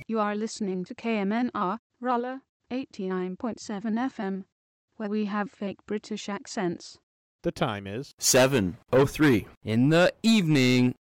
You are listening to KMNR, Rolla, 89.7 FM, where we have fake British accents. The time is 7:03 in the evening.